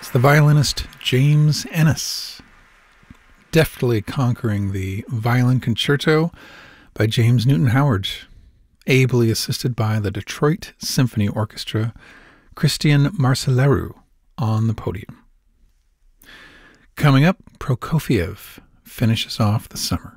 It's the violinist James Ennis, deftly conquering the Violin Concerto by James Newton Howard, ably assisted by the Detroit Symphony Orchestra, Christian Marceleru on the podium. Coming up, Prokofiev finishes off the summer.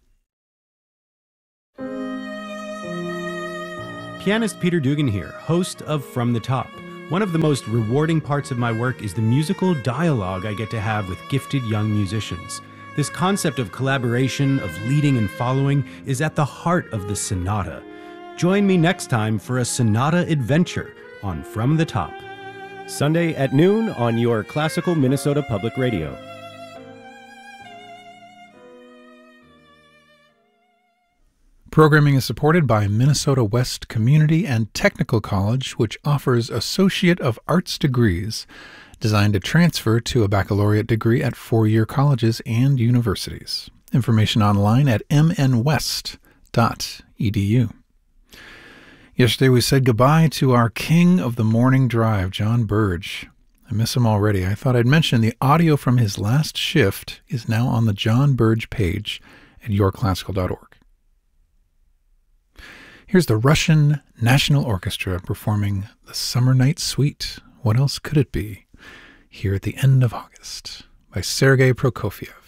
Pianist Peter Dugan here, host of From the Top. One of the most rewarding parts of my work is the musical dialogue I get to have with gifted young musicians. This concept of collaboration, of leading and following, is at the heart of the sonata. Join me next time for a sonata adventure on From the Top. Sunday at noon on your classical Minnesota Public Radio. Programming is supported by Minnesota West Community and Technical College, which offers Associate of Arts degrees designed to transfer to a baccalaureate degree at four-year colleges and universities. Information online at mnwest.edu. Yesterday we said goodbye to our king of the morning drive, John Burge. I miss him already. I thought I'd mention the audio from his last shift is now on the John Burge page at yourclassical.org. Here's the Russian National Orchestra performing the Summer Night Suite. What else could it be? Here at the end of August by Sergei Prokofiev.